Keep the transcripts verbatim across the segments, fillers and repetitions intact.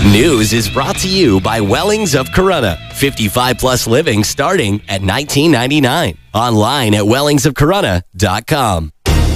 News is brought to you by Wellings of Corunna. fifty-five plus living starting at nineteen ninety-nine. Online at wellings of corunna dot com.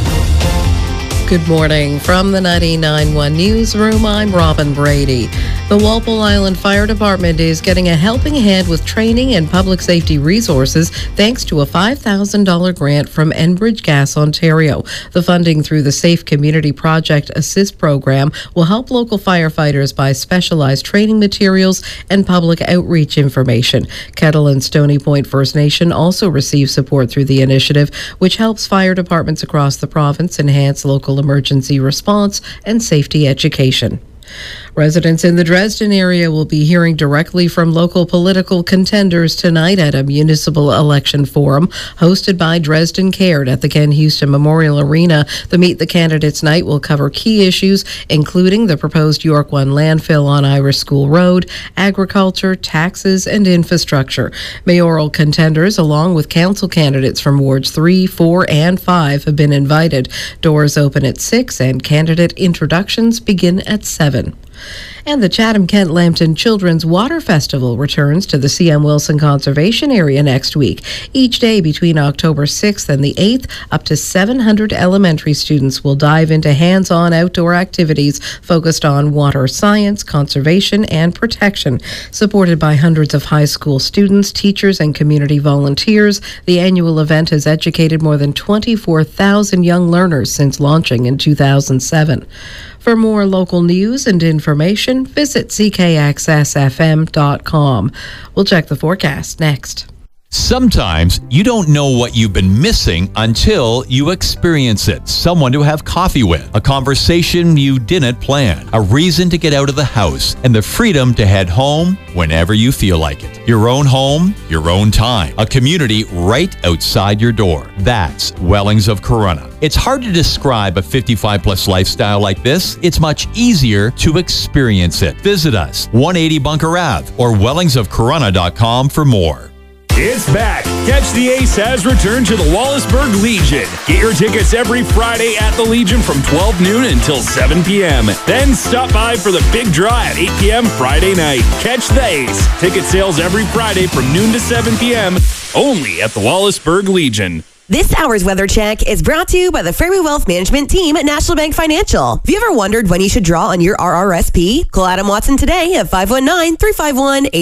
Good morning from the ninety-nine point one Newsroom. I'm Robin Brady. The Walpole Island Fire Department is getting a helping hand with training and public safety resources thanks to a five thousand dollars grant from Enbridge Gas Ontario. The funding through the Safe Community Project Assist program will help local firefighters buy specialized training materials and public outreach information. Kettle and Stony Point First Nation also receive support through the initiative, which helps fire departments across the province enhance local emergency response and safety education. Residents in the Dresden area will be hearing directly from local political contenders tonight at a municipal election forum hosted by Dresden Cared at the Ken Houston Memorial Arena. The Meet the Candidates night will cover key issues, including the proposed York One landfill on Irish School Road, agriculture, taxes, and infrastructure. Mayoral contenders, along with council candidates from Wards three, four, and five, have been invited. Doors open at six and candidate introductions begin at seven. And the Chatham-Kent-Lambton Children's Water Festival returns to the C M Wilson Conservation Area next week. Each day between October sixth and the eighth, up to seven hundred elementary students will dive into hands-on outdoor activities focused on water science, conservation, and protection. Supported by hundreds of high school students, teachers, and community volunteers, the annual event has educated more than twenty-four thousand young learners since launching in two thousand seven. For more local news and information, visit c k access f m dot com. We'll check the forecast next. Sometimes you don't know what you've been missing until you experience it. Someone to have coffee with, a conversation you didn't plan, a reason to get out of the house, and the freedom to head home whenever you feel like it. Your own home, your own time, a community right outside your door. That's Wellings of Corunna. It's hard to describe a fifty-five plus lifestyle like this. It's much easier to experience it. Visit us, one eighty Bunker Ave or wellings of corunna dot com for more. It's back. Catch the Ace has returned to the Wallaceburg Legion. Get your tickets every Friday at the Legion from twelve noon until seven p.m. Then stop by for the big draw at eight p.m. Friday night. Catch the Ace. Ticket sales every Friday from noon to seven p.m. only at the Wallaceburg Legion. This hour's weather check is brought to you by the Fairway Wealth Management team at National Bank Financial. Have you ever wondered when you should draw on your R R S P? Call Adam Watson today at five one nine, three five one, eight